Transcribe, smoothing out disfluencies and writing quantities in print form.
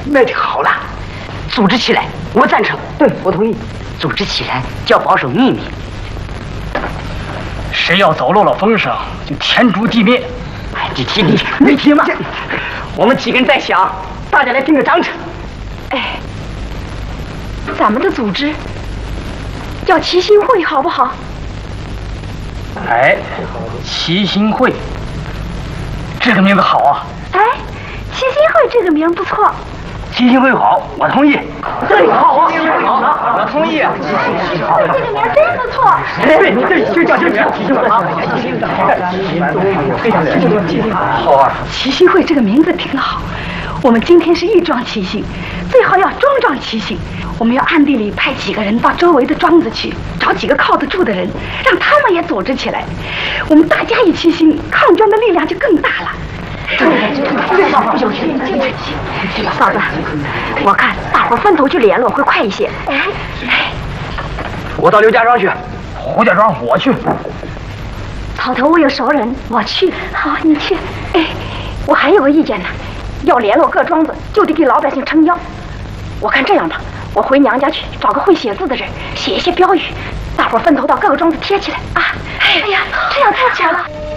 那就好了，组织起来，我赞成。 对，我同意。 组织起来就要保守秘密， 谁要走漏了风声，就天诛地灭。 哎，这提你没提吗？我们几个人在想，大家来定个章程。 哎，咱们的组织叫齐心会，好不好？ 哎，齐心会，这个名字好啊！ 哎，齐心会这个名不错。 齐心会好，我同意。 对，好啊，齐心会好，我同意。 齐心会这个名真不错。 对，就叫这个名。 好啊，齐心会这个名字挺好。我们今天是义庄齐心，最好要庄庄齐心。我们要暗地里派几个人到周围的庄子去，找几个靠得住的人，让他们也组织起来。我们大家一齐心，抗争的力量就更大了。嫂子，我看大伙分头去联络会快一些。哎， 我到刘家庄去， 胡家庄我去。 草头我有熟人，我去。好，你去。哎，我还有个意见呢，要联络各庄子，就得给老百姓撑腰。我看这样吧，我回娘家去找个会写字的人，写一些标语，大伙分头到各个庄子贴起来啊。哎呀，这样太巧了。